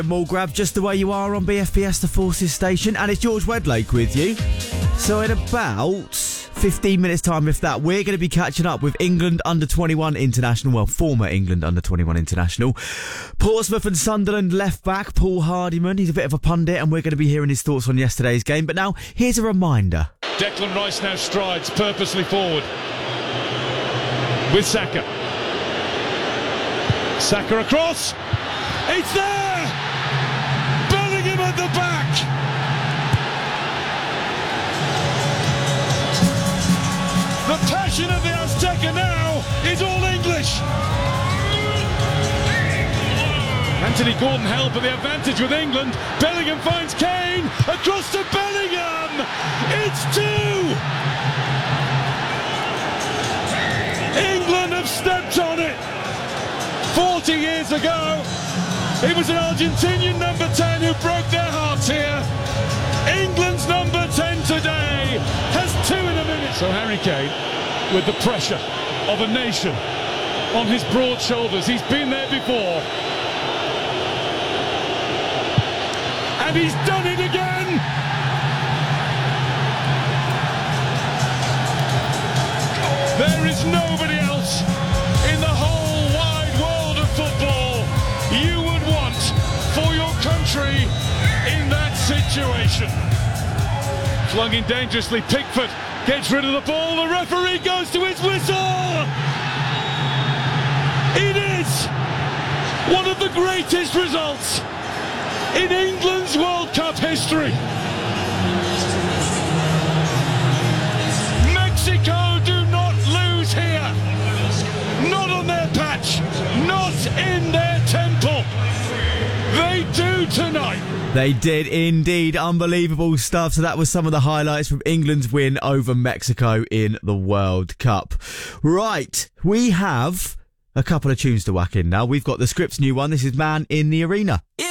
Mulgrab, just the way you are on BFBS, the Forces station, and it's George Wedlake with you. So in about 15 minutes time, if that, we're going to be catching up with England under-21 international, well, former England under-21 international, Portsmouth and Sunderland left back Paul Hardiman. He's a bit of a pundit and we're going to be hearing his thoughts on yesterday's game. But now, here's a reminder. Declan Rice now strides purposely forward with Saka. Saka across. It's there! Bellingham at the back! The passion of the Azteca now is all English. Anthony Gordon held for the advantage with England. Bellingham finds Kane. Across to Bellingham. It's 2. England have stepped on it. 40 years ago, it was an Argentinian number 10 who broke their hearts here. England's number 10 today has 2 in a minute. So Harry Kane, with the pressure of a nation on his broad shoulders, he's been there before. And he's done it again! There is nobody else in the whole wide world of football you would want for your country in that situation. Flung in dangerously, Pickford gets rid of the ball, the referee goes to his whistle! It is one of the greatest results in England's World Cup history. Mexico do not lose here. Not on their patch. Not in their temple. They do tonight. They did indeed. Unbelievable stuff. So that was some of the highlights from England's win over Mexico in the World Cup. Right, we have a couple of tunes to whack in now. We've got the Scripps new one. This is Man in the Arena.